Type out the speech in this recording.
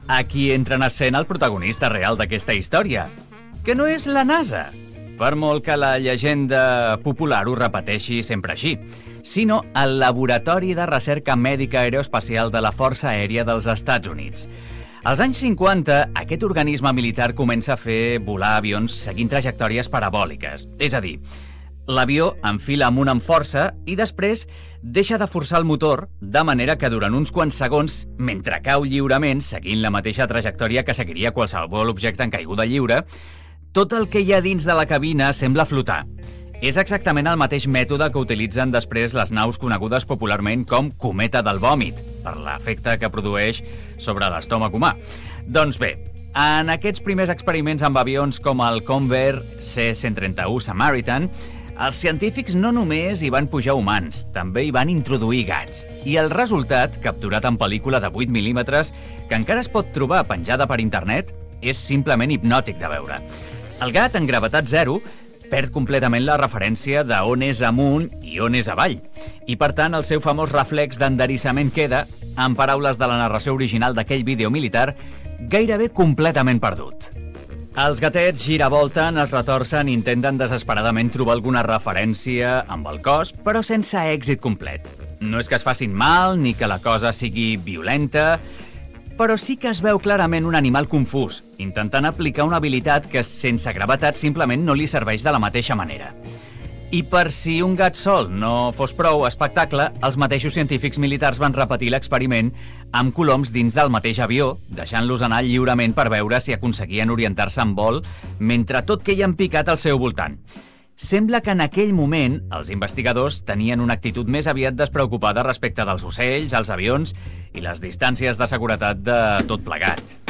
Aquí entra en escena el protagonista real d'aquesta història, que no és la NASA, per molt que la llegenda popular ho repeteixi sempre així, sinó el Laboratori de Recerca Mèdica Aeroespacial de la Força Aèria dels Estats Units. Als anys 50, aquest organisme militar comença a fer volar avions seguint trajectòries parabòliques, és a dir, l'avió enfila amunt amb força i després deixa de forçar el motor, de manera que durant uns quants segons, mentre cau lliurement, seguint la mateixa trajectòria que seguiria qualsevol objecte en caiguda lliure, tot el que hi ha dins de la cabina sembla flotar. És exactament el mateix mètode que utilitzen després les naus conegudes popularment com cometa del vòmit, per l'efecte que produeix sobre l'estómac humà. Doncs bé, en aquests primers experiments amb avions com el Convair C-131 Samaritan, els científics no només hi van pujar humans, també hi van introduir gats. I el resultat, capturat en pel·lícula de 8 mil·límetres, que encara es pot trobar penjada per internet, és simplement hipnòtic de veure. El gat, en gravetat zero, perd completament la referència d'on és amunt i on és avall. I, per tant, el seu famós reflex d'enderissament queda, en paraules de la narració original d'aquell vídeo militar, gairebé completament perdut. Els gatets giravolten, es retorcen i intenten desesperadament trobar alguna referència amb el cos, però sense èxit complet. No és que es facin mal ni que la cosa sigui violenta, però sí que es veu clarament un animal confús, intentant aplicar una habilitat que sense gravetat simplement no li serveix de la mateixa manera. I per si un gat sol no fos prou espectacle, els mateixos científics militars van repetir l'experiment amb coloms dins del mateix avió, deixant-los anar lliurement per veure si aconseguien orientar-se en vol mentre tot queien picat al seu voltant. Sembla que en aquell moment els investigadors tenien una actitud més aviat despreocupada respecte dels ocells, els avions i les distàncies de seguretat de tot plegat.